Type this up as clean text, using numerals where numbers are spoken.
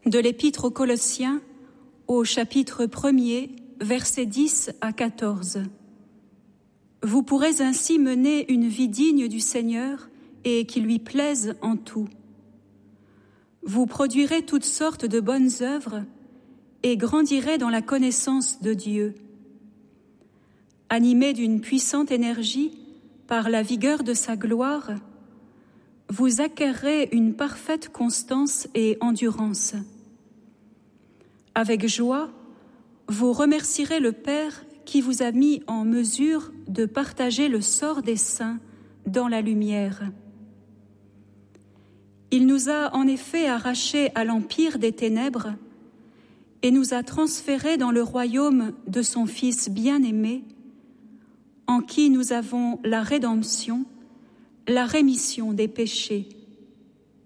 De l'Épître aux Colossiens, au chapitre 1er, versets 10 à 14. Vous pourrez ainsi mener une vie digne du Seigneur et qui lui plaise en tout. Vous produirez toutes sortes de bonnes œuvres et grandirez dans la connaissance de Dieu. Animés d'une puissante énergie par la vigueur de sa gloire, vous acquerrez une parfaite constance et endurance. Avec joie, vous remercierez le Père qui vous a mis en mesure de partager le sort des saints dans la lumière. Il nous a en effet arrachés à l'empire des ténèbres et nous a transférés dans le royaume de son Fils bien-aimé, en qui nous avons la rédemption, la rémission des péchés.